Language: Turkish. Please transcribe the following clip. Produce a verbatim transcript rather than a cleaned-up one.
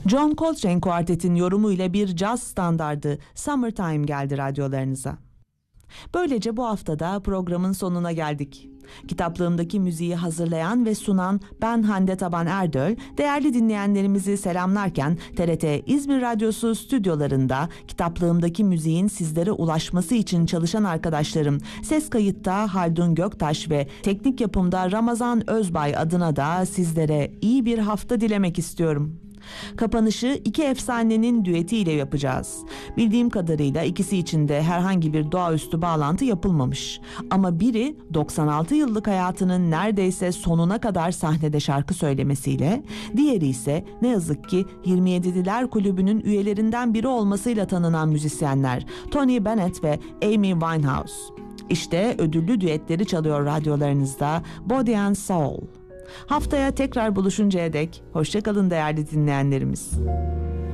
John Coltrane Quartet'in yorumuyla bir caz standardı Summertime geldi radyolarınıza. Böylece bu haftada programın sonuna geldik. Kitaplığımdaki müziği hazırlayan ve sunan ben Hande Taban Erdöl, değerli dinleyenlerimizi selamlarken T R T İzmir Radyosu stüdyolarında kitaplığımdaki müziğin sizlere ulaşması için çalışan arkadaşlarım ses kayıtta Haldun Göktaş ve teknik yapımda Ramazan Özbay adına da sizlere iyi bir hafta dilemek istiyorum. Kapanışı iki efsanenin düetiyle yapacağız. Bildiğim kadarıyla ikisi için de herhangi bir doğaüstü bağlantı yapılmamış. Ama biri doksan altı yıllık hayatının neredeyse sonuna kadar sahnede şarkı söylemesiyle, diğeri ise ne yazık ki yirmi yedililer Kulübü'nün üyelerinden biri olmasıyla tanınan müzisyenler Tony Bennett ve Amy Winehouse. İşte ödüllü düetleri çalıyor radyolarınızda Body and Soul. Haftaya tekrar buluşuncaya dek hoşça kalın değerli dinleyenlerimiz.